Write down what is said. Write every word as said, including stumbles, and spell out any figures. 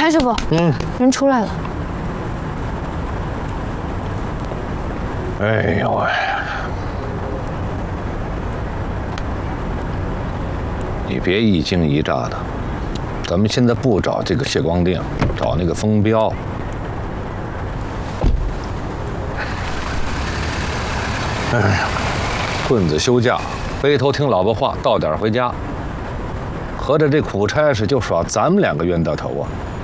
哎，师傅，嗯，人出来了。 哎呦喂！你别一惊一乍的，咱们现在不找这个谢光定，找那个风彪。哎呀，棍子休假，背头听老婆话，到点回家。合着这苦差事就耍咱们两个冤大头啊！